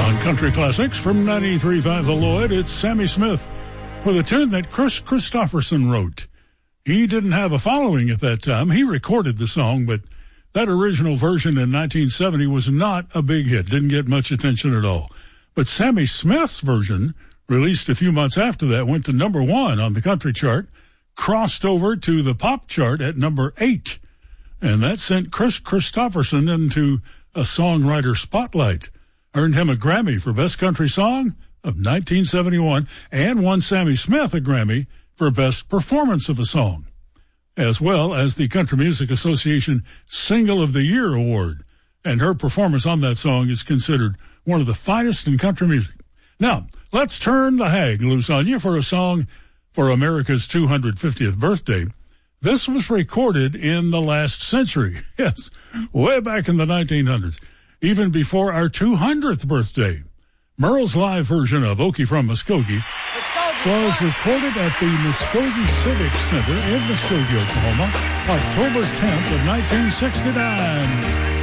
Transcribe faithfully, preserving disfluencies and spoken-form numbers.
On Country Classics from ninety-three point five The Lloyd, it's Sammy Smith with a tune that Chris Christopherson wrote. He didn't have a following at that time. He recorded the song, but that original version in nineteen seventy was not a big hit, didn't get much attention at all. But Sammy Smith's version, released a few months after that, went to number one on the country chart, crossed over to the pop chart at number eight. And that sent Chris Christopherson into a songwriter spotlight. Earned him a Grammy for Best Country Song of nineteen seventy-one and won Sammy Smith a Grammy for Best Performance of a Song, as well as the Country Music Association Single of the Year Award. And her performance on that song is considered one of the finest in country music. Now, let's turn the hag loose on you for a song for America's two hundred fiftieth birthday. This was recorded in the last century. Yes, way back in the nineteen hundreds. Even before our two hundredth birthday. Merle's live version of Okie from Muskogee was recorded at the Muskogee Civic Center in Muskogee, Oklahoma, October tenth of nineteen sixty-nine.